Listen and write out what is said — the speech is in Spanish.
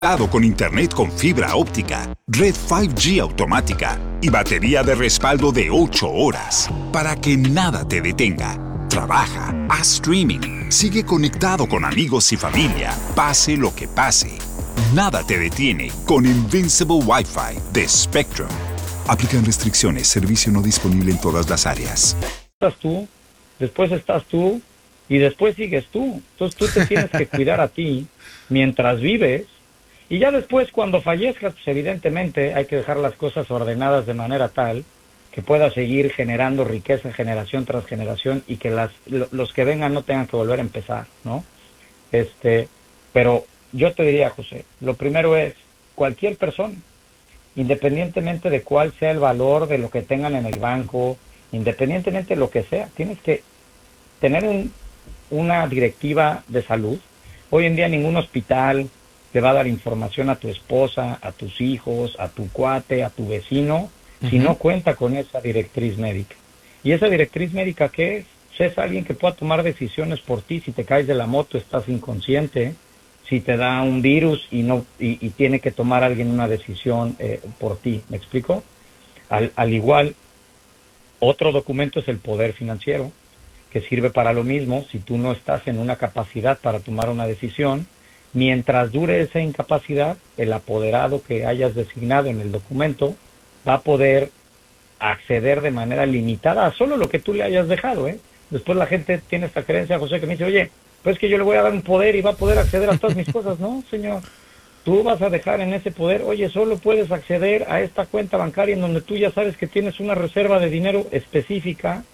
Con internet con fibra óptica, red 5G automática y batería de respaldo de 8 horas para que nada te detenga. Trabaja, haz streaming, sigue conectado con amigos y familia, pase lo que pase. Nada te detiene con Invincible Wi-Fi de Spectrum. Aplican restricciones, servicio no disponible en todas las áreas. Estás tú, después estás tú y después sigues tú. Entonces tú te tienes que cuidar a ti mientras vives. Y ya después, cuando fallezcas, pues evidentemente hay que dejar las cosas ordenadas de manera tal que pueda seguir generando riqueza generación tras generación y que los que vengan no tengan que volver a empezar, ¿no? Pero yo te diría, José, lo primero es, cualquier persona, independientemente de cuál sea el valor de lo que tengan en el banco, independientemente de lo que sea, tienes que tener una directiva de salud. Hoy en día ningún hospital te va a dar información a tu esposa, a tus hijos, a tu cuate, a tu vecino, si no cuenta con esa directriz médica. ¿Y esa directriz médica qué es? Es alguien que pueda tomar decisiones por ti. Si te caes de la moto, estás inconsciente. Si te da un virus y tiene que tomar alguien una decisión por ti. ¿Me explico? Al igual, otro documento es el poder financiero, que sirve para lo mismo. Si tú no estás en una capacidad para tomar una decisión, mientras dure esa incapacidad, el apoderado que hayas designado en el documento va a poder acceder de manera limitada a solo lo que tú le hayas dejado, ¿eh? Después la gente tiene esta creencia, José, que me dice, oye, pues es que yo le voy a dar un poder y va a poder acceder a todas mis cosas. No, señor, tú vas a dejar en ese poder, oye, solo puedes acceder a esta cuenta bancaria en donde tú ya sabes que tienes una reserva de dinero específica